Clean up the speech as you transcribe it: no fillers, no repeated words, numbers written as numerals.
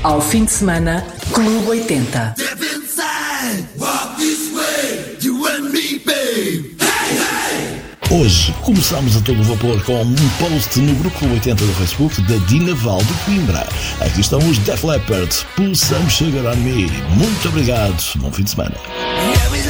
Ao fim de semana, Clube 80. Hoje começamos a todo vapor com um post no grupo 80 do Facebook da Dinaval de Coimbra. Aqui estão os Def Leppard, Put Some Sugar on Me. Muito obrigado, bom fim de semana.